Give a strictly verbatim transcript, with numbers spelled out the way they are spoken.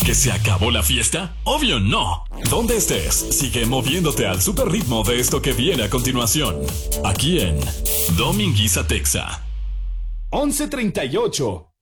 que se acabó la fiesta? Obvio no. Donde estés, sigue moviéndote al super ritmo de esto que viene a continuación. Aquí en Dominguiza Texa. once treinta y ocho.